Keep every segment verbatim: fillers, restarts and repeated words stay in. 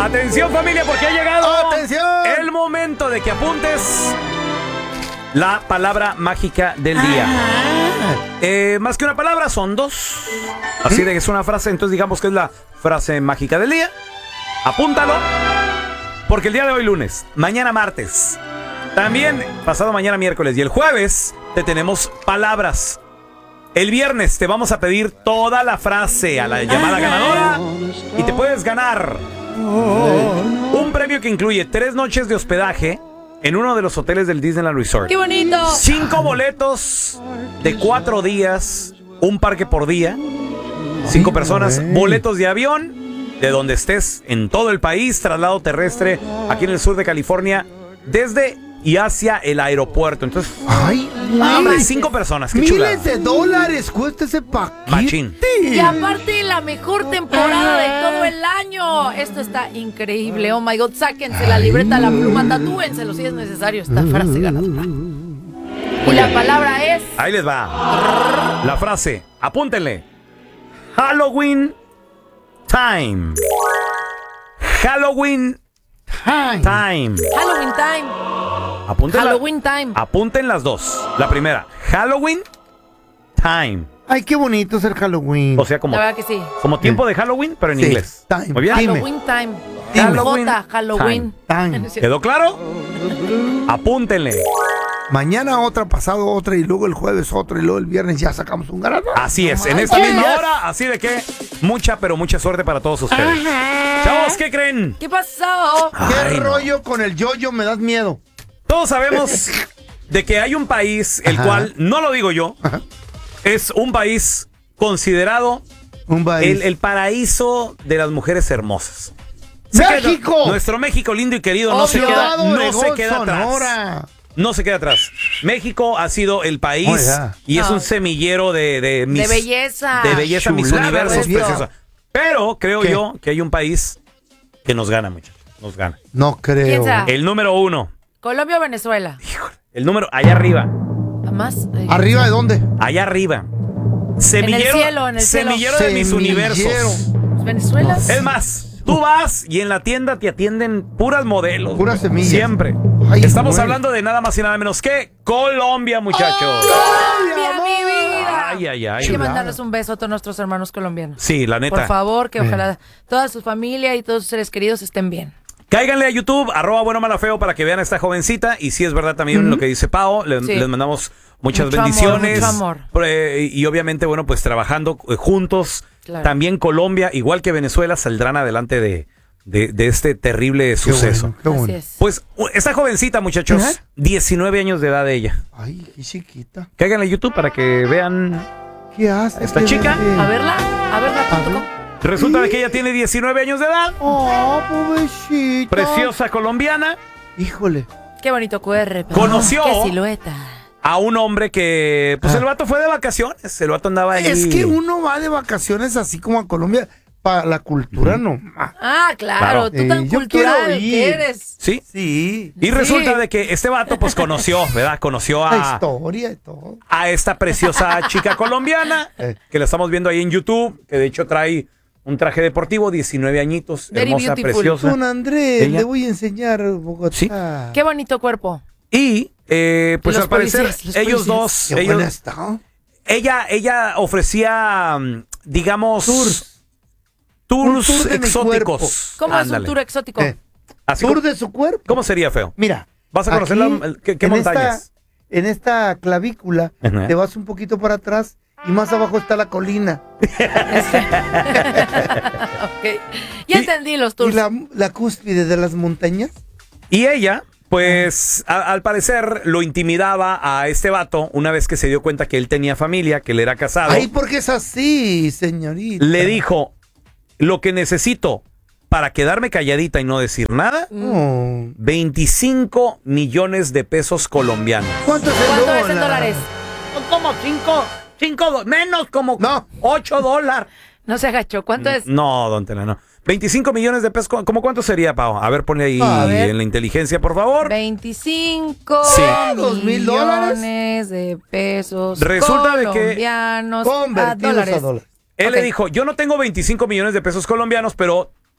Atención, familia, porque ha llegado ¡Atención! el momento de que apuntes la palabra mágica del día. Eh, más que una palabra, son dos. Así de que es una frase, entonces digamos que es la frase mágica del día. Apúntalo, porque el día de hoy lunes, mañana martes, también pasado mañana miércoles y el jueves te tenemos palabras. El viernes te vamos a pedir toda la frase a la llamada ganadora y te puedes ganar un premio que incluye tres noches de hospedaje en uno de los hoteles del Disneyland Resort. ¡Qué bonito! Cinco boletos de cuatro días, un parque por día, cinco personas, boletos de avión de donde estés en todo el país, traslado terrestre aquí en el sur de California, desde y hacia el aeropuerto. Entonces, ay, hombre, cinco personas, qué chulada. Miles de dólares cuesta ese paquete. Machín. Y aparte, la mejor temporada de todo el año. Esto está increíble. Oh my God, sáquense la libreta, la pluma, tatúenselo si es necesario esta frase ganadora. Y la palabra es... Ahí les va. La frase, apúntenle. Halloween time. Halloween Ay. time. Halloween time. Apunten la- Halloween time. Apunten las dos. La primera, Halloween time. Ay, qué bonito es el Halloween. O sea, como, La verdad que sí. como tiempo de Halloween, pero en Sí, inglés. time. Muy bien. Dime. Halloween time. Dime. Halloween J, Halloween. Time. ¿Quedó claro? Apúntenle. Mañana otra, pasado otra y luego el jueves otra y luego el viernes ya sacamos un ganador. Así es, en esta misma hora, así de que mucha, pero mucha suerte para todos ustedes. Chavos, ¿qué creen? ¿Qué pasó? ¿Qué Ay, no. rollo con el yo-yo? Me das miedo. Todos sabemos de que hay un país, el Ajá. cual, no lo digo yo, Ajá. es un país considerado Un país. el, el paraíso de las mujeres hermosas. Sé que ¡México! no- nuestro México lindo y querido no, se Obvio. queda, Ciudad no Obregón, se queda atrás. Sonora. No se queda atrás. México ha sido el país Oh, yeah. y es No. un semillero de, de, mis, De belleza. de belleza, mis Chulada, universos obvio. preciosa. Pero creo ¿Qué? yo que hay un país que nos gana, muchachos. Nos gana. No creo. Piensa. El número uno. Colombia o Venezuela. Híjole, el número, allá arriba. Más. eh, ¿Arriba de dónde? Allá arriba. Semillero, cielo, en el cielo. semillero de mis Semillero. universos. Venezuela. Es más, tú vas y en la tienda te atienden puras modelos. Puras semillas. Siempre. Ay, Estamos güey. hablando de nada más y nada menos que Colombia, muchachos. Colombia, mi vida. Ay, ay, ay. Hay que Chulada. mandarles un beso a todos nuestros hermanos colombianos. Sí, la neta. Por favor, que ojalá toda su familia y todos sus seres queridos estén bien. Cáiganle a YouTube, arroba bueno mala feo, para que vean a esta jovencita. Y si es verdad también lo que dice Pao, le- Sí. les mandamos muchas Mucho amor, bendiciones. mucho amor. Eh, y obviamente, bueno, pues trabajando eh, juntos. Claro. También Colombia, igual que Venezuela, saldrán adelante de, de, de este terrible Qué suceso. bueno, qué Así bueno. es. Pues u- esta jovencita, muchachos, Ajá. diecinueve años de edad de ella. Ay, qué chiquita. Cáiganle a YouTube para que vean. ¿Qué hace? ¿Esta ¿Qué chica? bebé? A verla, a verla. punto com. Resulta de que ella tiene diecinueve años de edad. Oh, pobrecita. Preciosa colombiana. Híjole. Qué bonito cuerpo. Conoció- Qué silueta. A un hombre que, pues Ah. el vato fue de vacaciones. El vato andaba ahí. Es que uno va de vacaciones así como a Colombia para la cultura, no. Ah, claro, Claro. tú tan Eh, yo cultural quiero ir. que eres. Sí. Sí. Y resulta de que este vato, pues conoció, ¿verdad? Conoció La a, historia y todo. a esta preciosa chica colombiana Eh. que la estamos viendo ahí en YouTube, que de hecho trae un traje deportivo, diecinueve añitos, Very hermosa, beautiful. preciosa. Don Andrés, Ella- le voy a enseñar Bogotá. Sí. Qué bonito cuerpo. Y, eh, pues Los al parecer, policías, los ellos policías. dos, Qué buena ellos, está. ella, ella ofrecía, mm, digamos, Tours. tours Un tour de mi exóticos. ¿Cómo es Ándale. un tour exótico? Eh, Así Tour como- de su cuerpo. ¿Cómo sería, feo? Mira. ¿Vas a conocer aquí, la- ¿qué, qué en montañas? Esta, en esta clavícula, Ajá. te vas un poquito para atrás y más abajo está la colina. Ok. Ya Y- entendí los Y tours. la, la cúspide de las montañas. Y ella, pues, a- al parecer lo intimidaba a este vato una vez que se dio cuenta que él tenía familia, que él era casado. Ay, porque es así, señorita. Le dijo, lo que necesito para quedarme calladita y no decir nada, Oh. veinticinco millones de pesos colombianos. ¿Cuánto es el ¿Cuánto es en dólar? dólares? Como cinco, cinco, menos como No. ocho dólares. No se agachó. ¿Cuánto es? No, don Tela, no. veinticinco millones de pesos, ¿cómo cuánto sería, Pau? A ver, ponle ahí A ver. en la inteligencia, por favor. veinticinco Sí. ¿Dos mil dólares? millones de pesos Resulta de que- colombianos a Convertidos dólares. a dólares. Él Ok. le dijo, yo no tengo veinticinco millones de pesos colombianos, pero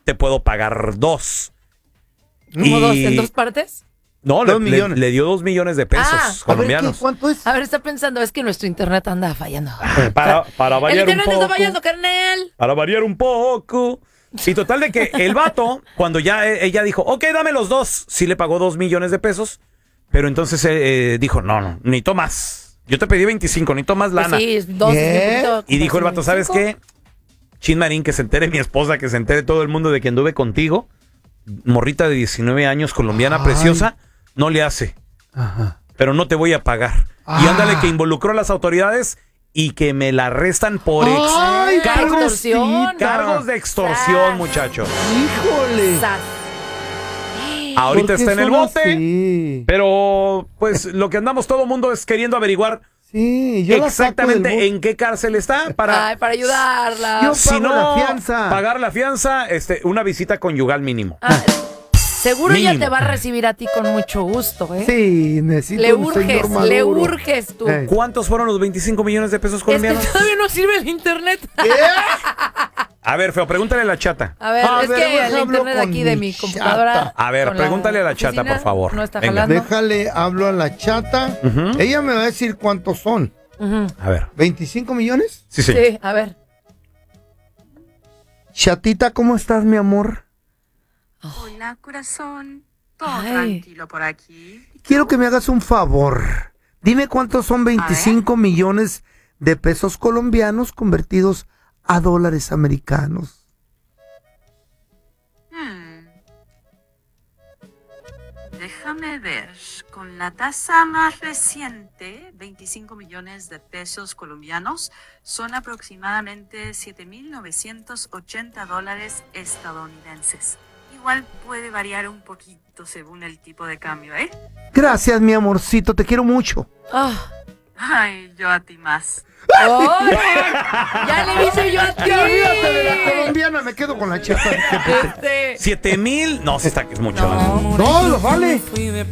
te puedo pagar dos. ¿Cómo Y- dos? ¿En dos partes? No, le, Dos le- millones. le dio dos millones de pesos Ah. A ver, ¿qué? colombianos. ¿Cuánto es? A ver, está pensando, es que nuestro internet anda fallando. Para, para El variar un internet poco. está fallando, carnal. Para variar un poco. Y total de que el vato, cuando ya eh, ella dijo, ok, dame los dos, sí le pagó dos millones de pesos, pero entonces eh, eh, dijo, no, no, necesito más. Yo te pedí veinticinco, necesito más lana. Pues sí, es dos. ¿Qué? es un poquito- Y dijo el vato, ¿sabes qué? Chin Marín, que se entere mi esposa, que se entere todo el mundo de que anduve contigo. Morrita de diecinueve años, colombiana Ay. preciosa, no le hace, Ajá. pero no te voy a pagar. Y Ah. ándale que involucró a las autoridades y que me la arrestan por ex- Ay, cargos, extorsión. cargos de extorsión, Sas. muchacho. Híjole. Sas. Ahorita ¿Por qué está en el son bote, así? pero pues lo que andamos todo mundo es queriendo averiguar Sí, yo la saco del exactamente bote. en qué cárcel está para Ay, para ayudarla. Yo- si pago no la fianza. pagar la fianza, este, una visita conyugal mínimo. Ah, seguro ella Mínimo. te va a recibir a ti con mucho gusto, ¿eh? Sí, necesito Le un señor urges, maduro. le urges tú. Eh. ¿Cuántos fueron los veinticinco millones de pesos Es colombianos? que todavía no sirve el internet. A ver, feo, pregúntale a la chata. A ver, A es ver, que deja el hablo internet con aquí de mi mi computadora. chata. A ver, con la pregúntale a la chata, oficina, por favor. No está Venga. jalando. Déjale, hablo a la chata. Ujú. Ella me va a decir cuántos son. Ujú. A ver. ¿veinticinco millones? Sí, sí. Sí, a ver. Chatita, ¿cómo estás, mi amor? Hola, corazón. Todo Ay. tranquilo por aquí. Quiero que me hagas un favor. Dime cuántos son veinticinco millones de pesos colombianos convertidos a dólares americanos. Hmm. Déjame ver. Con la tasa más reciente, veinticinco millones de pesos colombianos, son aproximadamente siete mil novecientos ochenta dólares estadounidenses. Igual puede variar un poquito según el tipo de cambio, ¿eh? Gracias, mi amorcito, te quiero mucho. Ah. Ay, yo a ti más. ¡Ay! Ya le hice yo a ti. Ya olvídate de la colombiana, me quedo con la chata. Este. ¿Siete mil? No, se está que es mucho. No. No, lo vale.